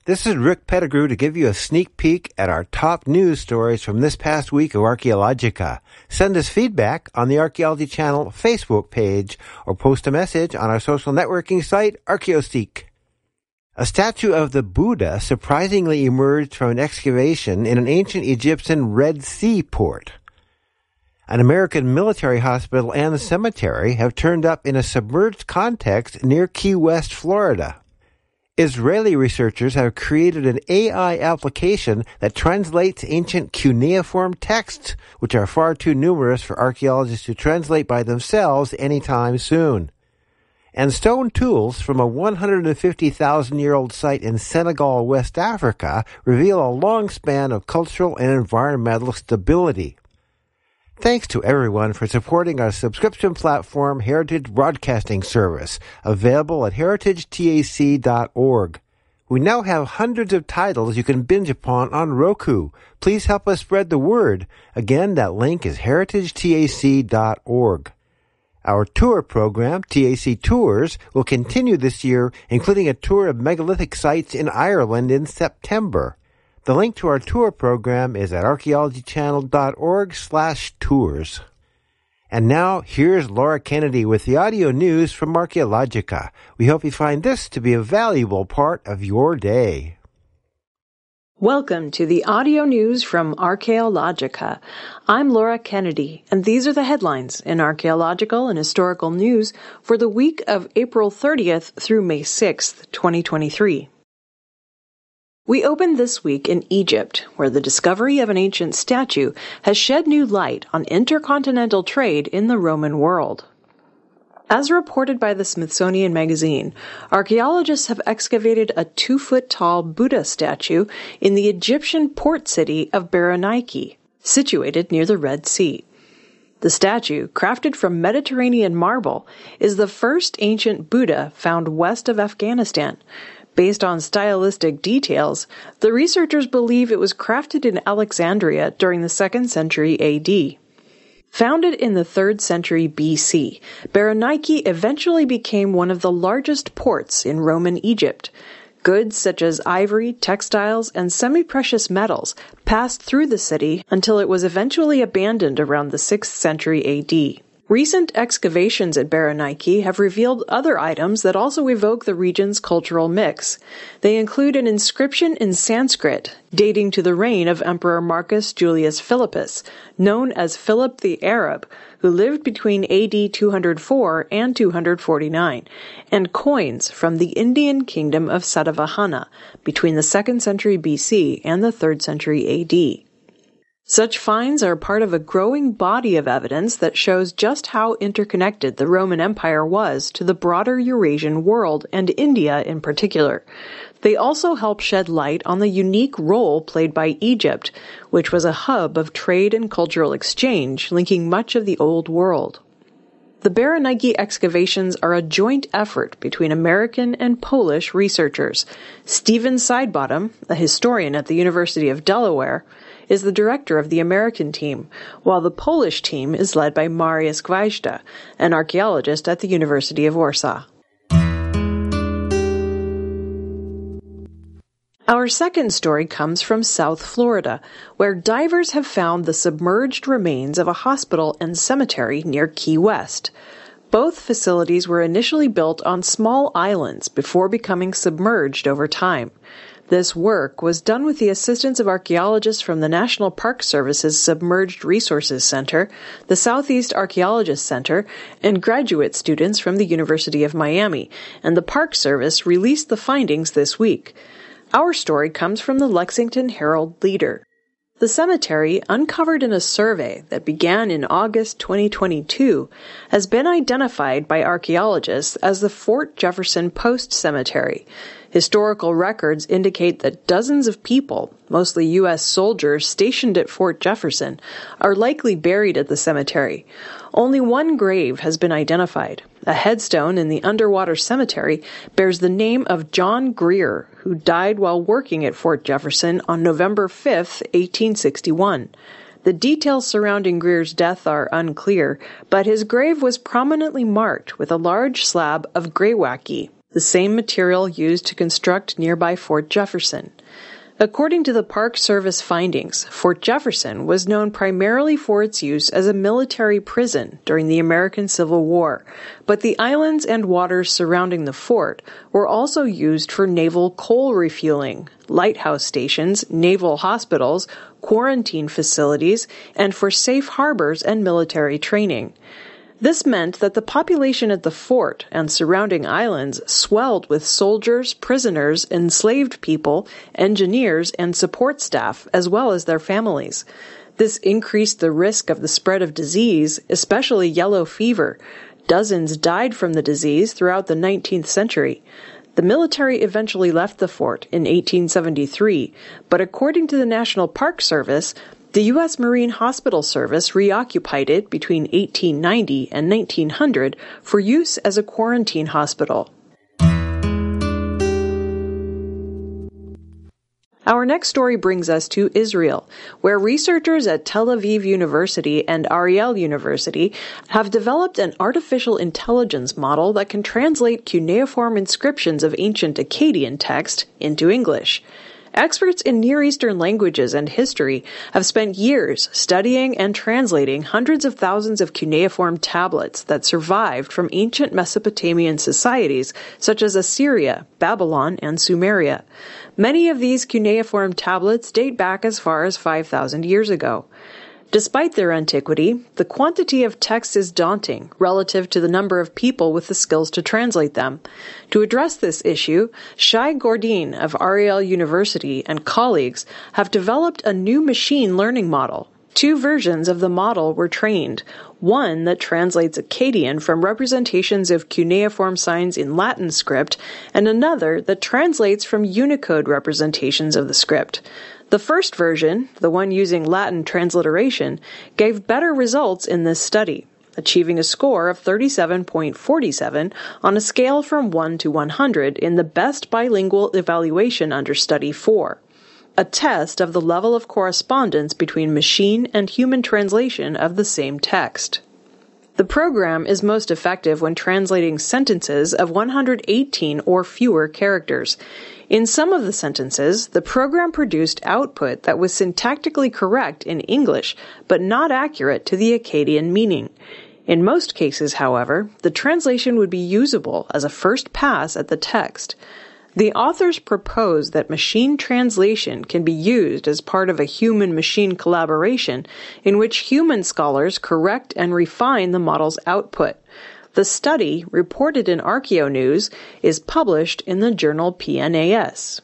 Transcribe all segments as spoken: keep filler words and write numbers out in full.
This is Rick Pettigrew to give you a sneak peek at our top news stories from this past week of Archaeologica. Send us feedback on the Archaeology Channel Facebook page or post a message on our social networking site, Archaeoseek. A statue of the Buddha surprisingly emerged from an excavation in an ancient Egyptian Red Sea port. An American military hospital and a cemetery have turned up in a submerged context near Key West, Florida. Israeli researchers have created an A I application that translates ancient cuneiform texts, which are far too numerous for archaeologists to translate by themselves anytime soon. And stone tools from a one hundred fifty thousand year old site in Senegal, West Africa, reveal a long span of cultural and environmental stability. Thanks to everyone for supporting our subscription platform, Heritage Broadcasting Service, available at heritage tac dot org. We now have hundreds of titles you can binge upon on Roku. Please help us spread the word. Again, that link is heritage tac dot org. Our tour program, T A C Tours, will continue this year, including a tour of megalithic sites in Ireland in September. The link to our tour program is at archaeologychannel dot org slash tours. And now, here's Laura Kennedy with the audio news from Archaeologica. We hope you find this to be a valuable part of your day. Welcome to the audio news from Archaeologica. I'm Laura Kennedy, and these are the headlines in archaeological and historical news for the week of April thirtieth through May sixth, twenty twenty-three. We opened this week in Egypt, where the discovery of an ancient statue has shed new light on intercontinental trade in the Roman world. As reported by the Smithsonian Magazine, archaeologists have excavated a two-foot-tall Buddha statue in the Egyptian port city of Berenike, situated near the Red Sea. The statue, crafted from Mediterranean marble, is the first ancient Buddha found west of Afghanistan. Based on stylistic details, the researchers believe it was crafted in Alexandria during the second century A D. Founded in the third century B C, Berenike eventually became one of the largest ports in Roman Egypt. Goods such as ivory, textiles, and semi-precious metals passed through the city until it was eventually abandoned around the sixth century A D. Recent excavations at Berenike have revealed other items that also evoke the region's cultural mix. They include an inscription in Sanskrit dating to the reign of Emperor Marcus Julius Philippus, known as Philip the Arab, who lived between A D two hundred four and two hundred forty-nine, and coins from the Indian kingdom of Satavahana between the second century B C and the third century A D. Such finds are part of a growing body of evidence that shows just how interconnected the Roman Empire was to the broader Eurasian world, and India in particular. They also help shed light on the unique role played by Egypt, which was a hub of trade and cultural exchange linking much of the Old World. The Berenike excavations are a joint effort between American and Polish researchers. Stephen Sidebottom, a historian at the University of Delaware, is the director of the American team, while the Polish team is led by Mariusz Gwajda, an archaeologist at the University of Warsaw. Our second story comes from South Florida, where divers have found the submerged remains of a hospital and cemetery near Key West. Both facilities were initially built on small islands before becoming submerged over time. This work was done with the assistance of archaeologists from the National Park Service's Submerged Resources Center, the Southeast Archaeologists Center, and graduate students from the University of Miami, and the Park Service released the findings this week. Our story comes from the Lexington Herald-Leader. The cemetery, uncovered in a survey that began in August twenty twenty-two, has been identified by archaeologists as the Fort Jefferson Post Cemetery. Historical records indicate that dozens of people, mostly U S soldiers stationed at Fort Jefferson, are likely buried at the cemetery. Only one grave has been identified. A headstone in the underwater cemetery bears the name of John Greer, who died while working at Fort Jefferson on November fifth, eighteen sixty-one. The details surrounding Greer's death are unclear, but his grave was prominently marked with a large slab of greywacke, the same material used to construct nearby Fort Jefferson. According to the Park Service findings, Fort Jefferson was known primarily for its use as a military prison during the American Civil War, but the islands and waters surrounding the fort were also used for naval coal refueling, lighthouse stations, naval hospitals, quarantine facilities, and for safe harbors and military training. This meant that the population at the fort and surrounding islands swelled with soldiers, prisoners, enslaved people, engineers, and support staff, as well as their families. This increased the risk of the spread of disease, especially yellow fever. Dozens died from the disease throughout the nineteenth century. The military eventually left the fort in eighteen seventy-three, but according to the National Park Service, the U S Marine Hospital Service reoccupied it between eighteen ninety and nineteen hundred for use as a quarantine hospital. Our next story brings us to Israel, where researchers at Tel Aviv University and Ariel University have developed an artificial intelligence model that can translate cuneiform inscriptions of ancient Akkadian text into English. Experts in Near Eastern languages and history have spent years studying and translating hundreds of thousands of cuneiform tablets that survived from ancient Mesopotamian societies such as Assyria, Babylon, and Sumeria. Many of these cuneiform tablets date back as far as five thousand years ago. Despite their antiquity, the quantity of text is daunting relative to the number of people with the skills to translate them. To address this issue, Shai Gordin of Ariel University and colleagues have developed a new machine learning model. Two versions of the model were trained, one that translates Akkadian from representations of cuneiform signs in Latin script, and another that translates from Unicode representations of the script. The first version, the one using Latin transliteration, gave better results in this study, achieving a score of thirty-seven point four seven on a scale from one to one hundred in the Best Bilingual Evaluation under Study four, a test of the level of correspondence between machine and human translation of the same text. The program is most effective when translating sentences of one hundred eighteen or fewer characters. In some of the sentences, the program produced output that was syntactically correct in English, but not accurate to the Akkadian meaning. In most cases, however, the translation would be usable as a first pass at the text. The authors propose that machine translation can be used as part of a human-machine collaboration in which human scholars correct and refine the model's output. The study, reported in ArchaeoNews, is published in the journal P N A S.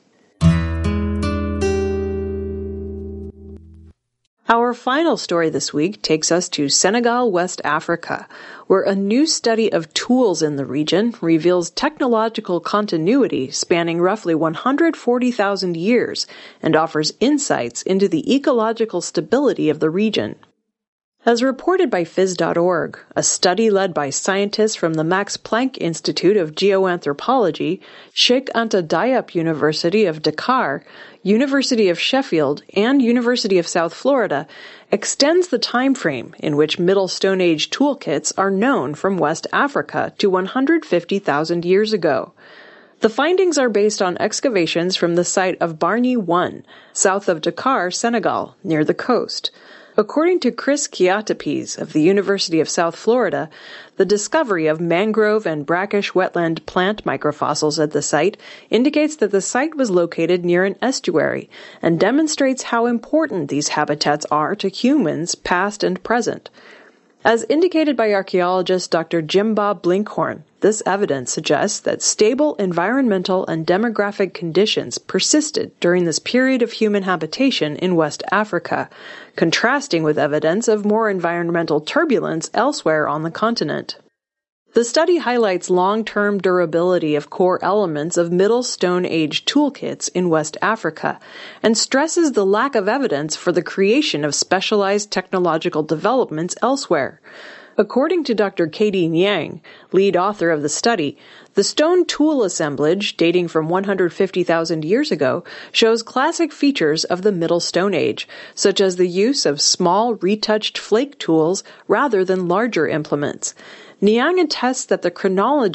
Our final story this week takes us to Senegal, West Africa, where a new study of tools in the region reveals technological continuity spanning roughly one hundred forty thousand years and offers insights into the ecological stability of the region. As reported by phys dot org, a study led by scientists from the Max Planck Institute of Geoanthropology, Sheikh Anta Diop University of Dakar, University of Sheffield, and University of South Florida, extends the time frame in which Middle Stone Age toolkits are known from West Africa to one hundred fifty thousand years ago. The findings are based on excavations from the site of Bargny one, south of Dakar, Senegal, near the coast. According to Chris Kiatapes of the University of South Florida, the discovery of mangrove and brackish wetland plant microfossils at the site indicates that the site was located near an estuary and demonstrates how important these habitats are to humans past and present. As indicated by archaeologist Doctor Jimba Blinkhorn, this evidence suggests that stable environmental and demographic conditions persisted during this period of human habitation in West Africa, contrasting with evidence of more environmental turbulence elsewhere on the continent. The study highlights long-term durability of core elements of Middle Stone Age toolkits in West Africa and stresses the lack of evidence for the creation of specialized technological developments elsewhere. According to Doctor Katie Nyang, lead author of the study, the stone tool assemblage, dating from one hundred fifty thousand years ago, shows classic features of the Middle Stone Age, such as the use of small, retouched flake tools rather than larger implements. Niang attests that the chronology